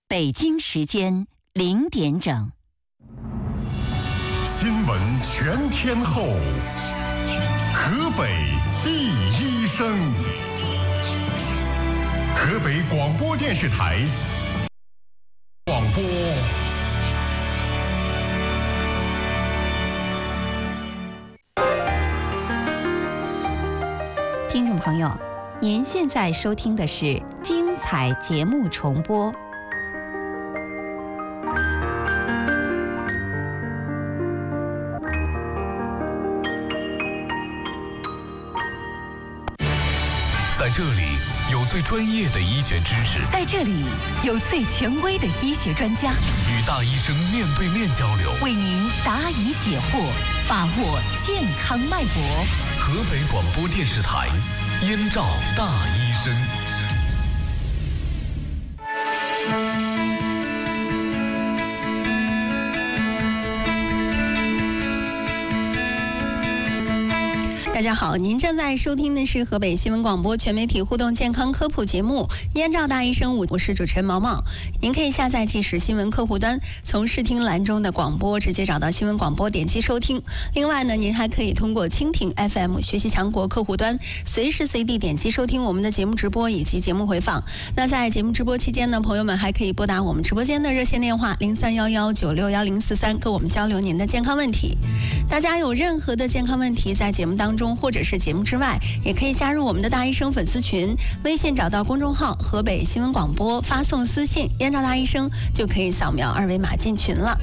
北京时间0点整。 新闻全天候，河北第一声，河北广播电视台广播。 听众朋友，您现在收听的是精彩节目重播。 在这里有最专业的医学知识， 在这里有最权威的医学专家， 与大医生面对面交流， 为您答疑解惑，把握健康脉搏。 河北广播电视台燕赵大医生。 大家好，您正在收听的是河北新闻广播全媒体互动健康科普节目《燕赵大医生》，我是主持人毛毛。您可以下载即时新闻客户端，从视听栏中的广播直接找到新闻广播，点击收听。另外呢，您还可以通过蜻蜓 FM 学习强国客户端，随时随地点击收听我们的节目直播以及节目回放。那在节目直播期间呢，朋友们还可以拨打我们直播间的热线电话0311961043，跟我们交流您的健康问题。大家有任何的健康问题，在节目当中或者是节目之外，也可以加入我们的大医生粉丝群，微信找到公众号河北新闻广播，发送私信燕赵大医生，就可以扫描二维码进群了。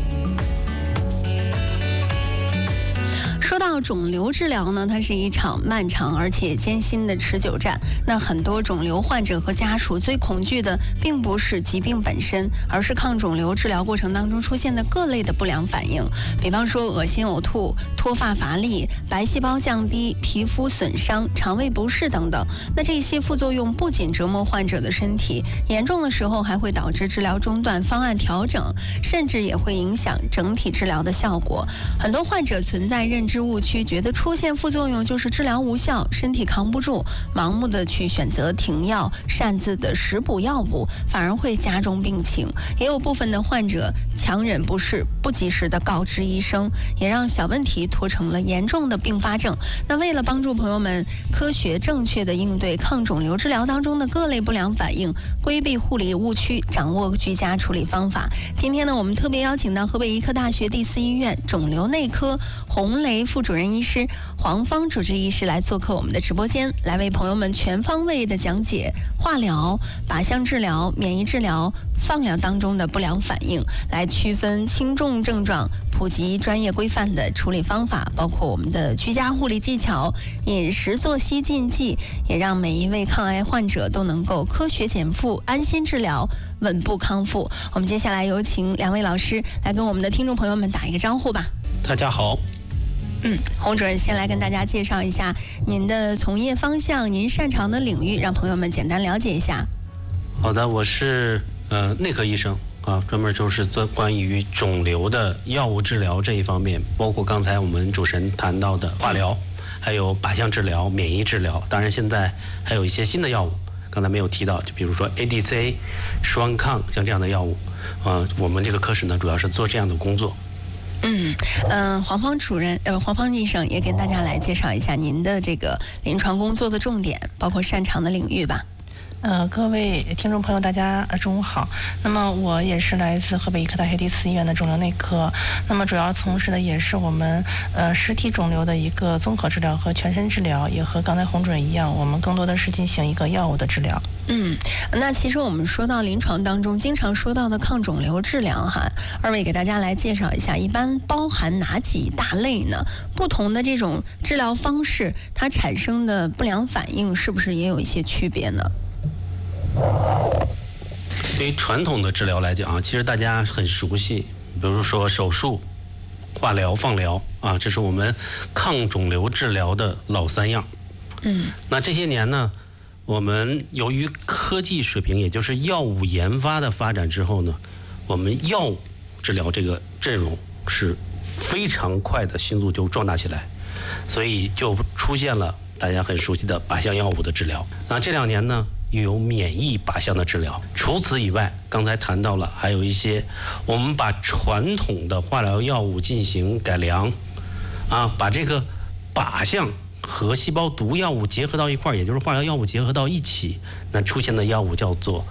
说到肿瘤治疗呢，它是一场漫长而且艰辛的持久战。那很多肿瘤患者和家属最恐惧的并不是疾病本身，而是抗肿瘤治疗过程当中出现的各类的不良反应，比方说恶心呕吐、脱发乏力、白细胞降低、皮肤损伤、肠胃不适等等。那这些副作用不仅折磨患者的身体，严重的时候还会导致治疗中断、方案调整，甚至也会影响整体治疗的效果。很多患者存在认知误区，觉得出现副作用就是治疗无效，身体扛不住，盲目的去选择停药，擅自的食补药补，反而会加重病情。也有部分的患者强忍不适，不及时的告知医生，也让小问题拖成了严重的并发症。那为了帮助朋友们科学正确的应对抗肿瘤治疗当中的各类不良反应，规避护理误区，掌握居家处理方法，今天呢，我们特别邀请到河北医科大学第4医院肿瘤内科洪雷副主任医师黄芳主治医师来做客我们的直播间，来为朋友们全方位的讲解化疗、靶向治疗、免疫治疗、放疗当中的不良反应，来区分轻重症状，普及专业规范的处理方法，包括我们的居家护理技巧、饮食作息禁忌，也让每一位抗癌患者都能够科学减负、安心治疗、稳步康复。我们接下来有请2位老师来跟我们的听众朋友们打一个招呼吧。 大家好。 洪主任先来跟大家介绍一下您的从业方向，您擅长的领域，让朋友们简单了解一下。 好的，我是内科医生啊，专门就是做关于肿瘤的药物治疗这一方面，包括刚才我们主持人谈到的化疗，还有靶向治疗、免疫治疗，当然现在还有一些新的药物，刚才没有提到，就比如说 ADC、双抗像这样的药物，我们这个科室呢主要是做这样的工作。 黄芳医生也跟大家来介绍一下您的这个临床工作的重点，包括擅长的领域吧。 各位听众朋友，大家中午好。那么我也是来自河北医科大学第4医院的肿瘤内科，那么主要从事的也是我们实体肿瘤的一个综合治疗和全身治疗，也和刚才洪主任一样，我们更多的是进行一个药物的治疗。 那其实我们说到临床当中经常说到的抗肿瘤治疗哈，二位给大家来介绍一下，一般包含哪几大类呢？不同的这种治疗方式，它产生的不良反应是不是也有一些区别呢？ 对于传统的治疗来讲啊，其实大家很熟悉，比如说手术、化疗、放疗啊，这是我们抗肿瘤治疗的老3样。那这些年呢，我们由于科技水平，也就是药物研发的发展之后呢，我们药物治疗这个阵容是非常快的迅速就壮大起来，所以就出现了大家很熟悉的靶向药物的治疗。那这2年呢， 又有免疫靶向的治疗。除此以外，刚才谈到了还有一些我们把传统的化疗药物进行改良，把这个靶向和细胞毒药物结合到一块儿，也就是化疗药物结合到一起，那出现的药物叫做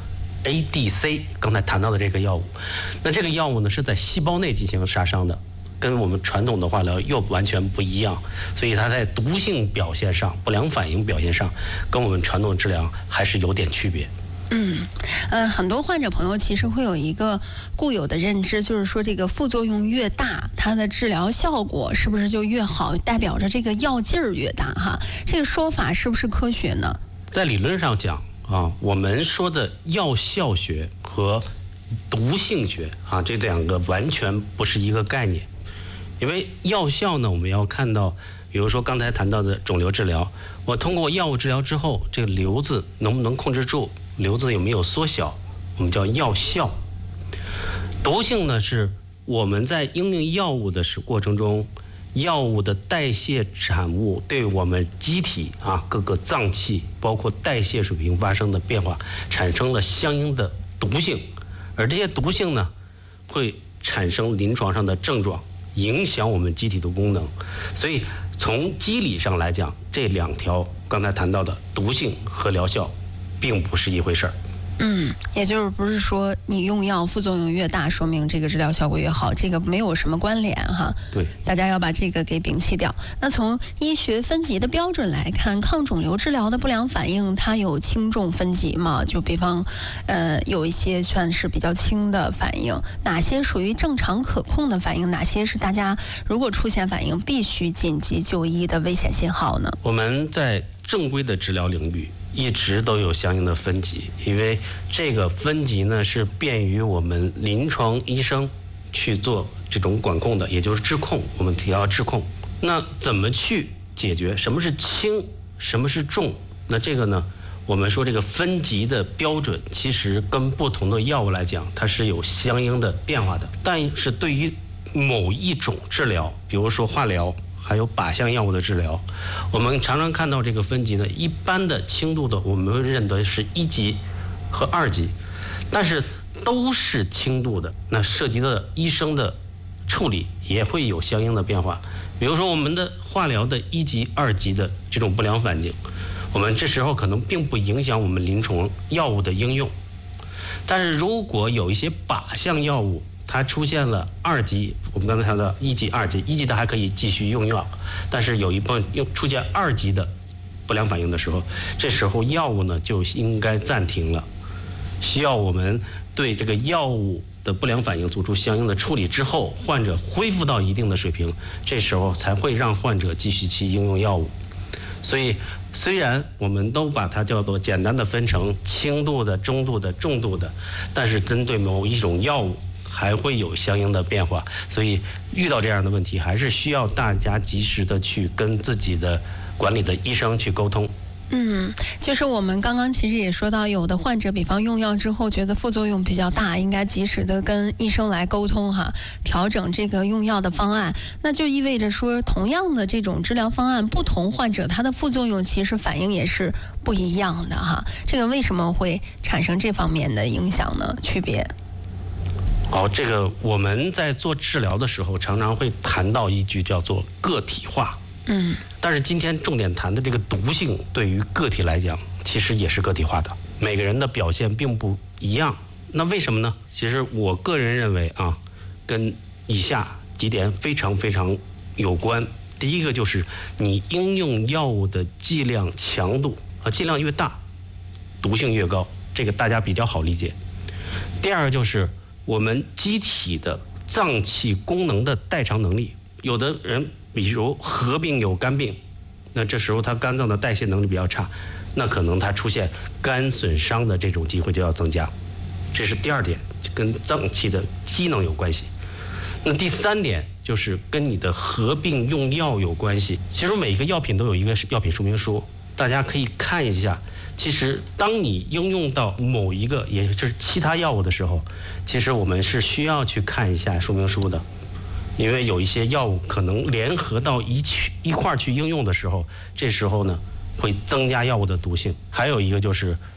ADC， 刚才谈到的这个药物。那这个药物呢是在细胞内进行杀伤的，跟我们传统的化疗又完全不一样，所以它在毒性表现上、不良反应表现上，跟我们传统治疗还是有点区别。 很多患者朋友其实会有一个固有的认知，就是说这个副作用越大，它的治疗效果是不是就越好，代表着这个药劲儿越大哈？这个说法是不是科学呢？ 在理论上讲我们说的药效学和毒性学这两个完全不是一个概念。因为药效呢，我们要看到，比如说刚才谈到的肿瘤治疗，我通过药物治疗之后，这个瘤子能不能控制住，瘤子有没有缩小，我们叫药效。毒性呢，是我们在应用药物的过程中，药物的代谢产物对我们机体各个脏器包括代谢水平发生的变化，产生了相应的毒性，而这些毒性呢，会产生临床上的症状，影响我们机体的功能。所以从机理上来讲，这两条刚才谈到的毒性和疗效并不是一回事儿。 也就是不是说你用药副作用越大，说明这个治疗效果越好，这个没有什么关联哈。 对， 大家要把这个给摒弃掉。那从医学分级的标准来看，抗肿瘤治疗的不良反应它有轻重分级嘛？就比方有一些算是比较轻的反应，哪些属于正常可控的反应，哪些是大家如果出现反应必须紧急就医的危险信号呢？ 我们在正规的治疗领域一直都有相应的分级，因为这个分级呢是便于我们临床医生去做这种管控的，也就是治控，我们提到治控。那怎么去解决什么是轻，什么是重？那这个呢，我们说这个分级的标准其实跟不同的药物来讲，它是有相应的变化的。但是对于某一种治疗，比如说化疗还有靶向药物的治疗，我们常常看到这个分级呢，一般的轻度的我们会认得是1级和2级，但是都是轻度的，那涉及的医生的处理也会有相应的变化。比如说我们的化疗的1级、2级的这种不良反应，我们这时候可能并不影响我们临床药物的应用，但是如果有一些靶向药物它出现了2级，我们刚才谈到1级、2级，1级的还可以继续用药，但是有一部分又出现2级的不良反应的时候，这时候药物呢就应该暂停了，需要我们对这个药物的不良反应做出相应的处理之后，患者恢复到一定的水平，这时候才会让患者继续去应用药物。所以虽然我们都把它叫做简单的分成轻度的、中度的、重度的，但是针对某一种药物还会有相应的变化，所以遇到这样的问题，还是需要大家及时的去跟自己的管理的医生去沟通。 就是我们刚刚其实也说到，有的患者比方用药之后觉得副作用比较大，应该及时的跟医生来沟通哈，调整这个用药的方案。那就意味着说，同样的这种治疗方案，不同患者他的副作用其实反应也是不一样的哈。这个为什么会产生这方面的影响呢？区别？ 这个我们在做治疗的时候，常常会谈到一句叫做个体化。但是今天重点谈的这个毒性，对于个体来讲，其实也是个体化的，每个人的表现并不一样。那为什么呢？其实我个人认为跟以下几点非常非常有关。第一个就是你应用药物的剂量强度剂量越大，毒性越高，这个大家比较好理解。第二个就是我们机体的脏器功能的代偿能力，有的人比如合并有肝病，那这时候他肝脏的代谢能力比较差，那可能他出现肝损伤的这种机会就要增加。这是第二点，跟脏器的机能有关系。那第三点就是跟你的合并用药有关系。其实每个药品都有一个药品说明书，大家可以看一下。其实当你应用到某一个也就是其他药物的时候，其实我们是需要去看一下说明书的。因为有一些药物可能联合到一块去应用的时候，这时候呢会增加药物的毒性。还有一个就是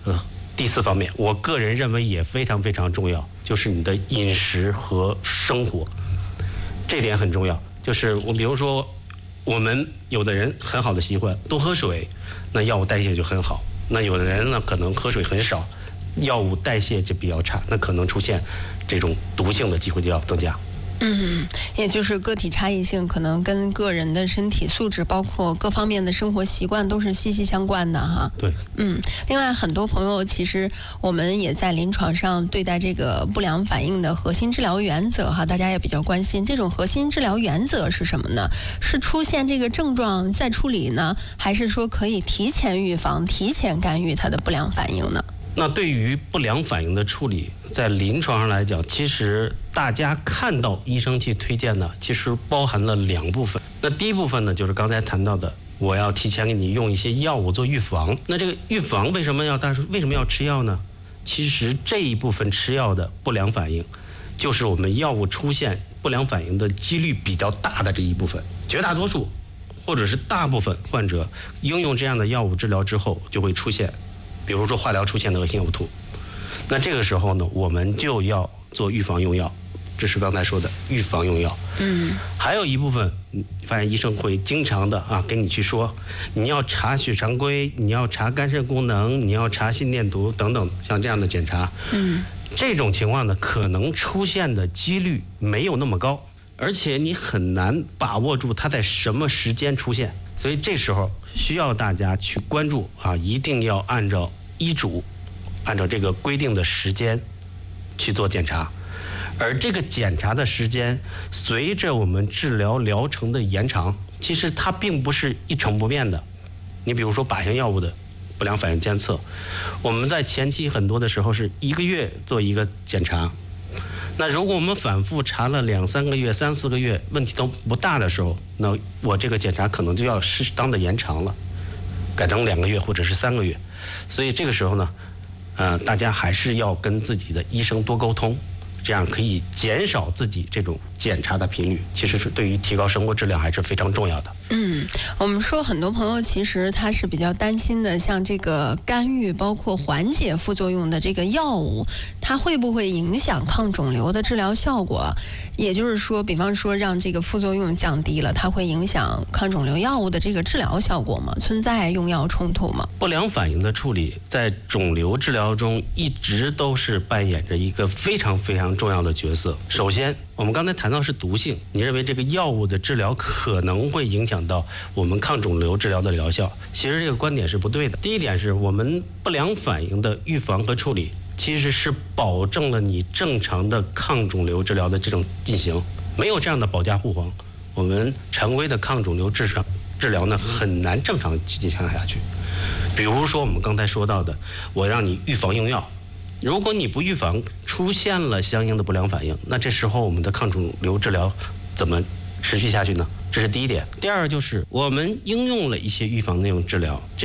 第4方面，我个人认为也非常非常重要，就是你的饮食和生活，这点很重要。就是比如说，我们有的人很好的习惯多喝水，那药物代谢就很好；那有的人呢，可能喝水很少，药物代谢就比较差，那可能出现这种毒性的机会就要增加。 也就是个体差异性可能跟个人的身体素质，包括各方面的生活习惯都是息息相关的哈。 对， 另外很多朋友其实我们也在临床上对待这个不良反应的核心治疗原则哈，大家也比较关心这种核心治疗原则是什么呢？是出现这个症状再处理呢，还是说可以提前预防、提前干预它的不良反应呢？ 那对于不良反应的处理，在临床上来讲，其实大家看到医生去推荐呢，其实包含了2部分。那第一部分呢，就是刚才谈到的，我要提前给你用一些药物做预防。那这个预防为什么要吃药呢？其实这一部分吃药的不良反应，就是我们药物出现不良反应的几率比较大的这一部分。绝大多数或者是大部分患者应用这样的药物治疗之后，就会出现比如说化疗出现的恶心呕吐，那这个时候呢，我们就要做预防用药，这是刚才说的预防用药。还有一部分，发现医生会经常的给你去说，你要查血常规，你要查肝肾功能，你要查心电图等等，像这样的检查。这种情况呢，可能出现的几率没有那么高，而且你很难把握住它在什么时间出现。所以这时候需要大家去关注一定要按照医嘱，按照这个规定的时间去做检查。而这个检查的时间，随着我们治疗疗程的延长，其实它并不是一成不变的。你比如说靶向药物的不良反应监测，我们在前期很多的时候是1个月做一个检查。那如果我们反复查了2、3个月、3、4个月，问题都不大的时候，那我这个检查可能就要适当的延长了，改成2个月或者是3个月。所以这个时候呢，大家还是要跟自己的医生多沟通，这样可以减少自己这种检查的频率，其实是对于提高生活质量还是非常重要的。 我们说很多朋友其实他是比较担心的，像这个干预包括缓解副作用的这个药物，它会不会影响抗肿瘤的治疗效果？也就是说，比方说让这个副作用降低了，它会影响抗肿瘤药物的这个治疗效果吗？存在用药冲突吗？ 不良反应的处理在肿瘤治疗中一直都是扮演着一个非常非常重要的角色。首先，我们刚才谈到是毒性，你认为这个药物的治疗可能会影响到我们抗肿瘤治疗的疗效，其实这个观点是不对的。第一点是我们不良反应的预防和处理，其实是保证了你正常的抗肿瘤治疗的这种进行，没有这样的保驾护航，我们常规的抗肿瘤治疗呢很难正常进行下去。比如说我们刚才说到的，我让你预防用药，如果你不预防，出现了相应的不良反应，那这时候我们的抗肿瘤治疗怎么持续下去呢？这是第一点。第二就是我们应用了一些预防内容治疗。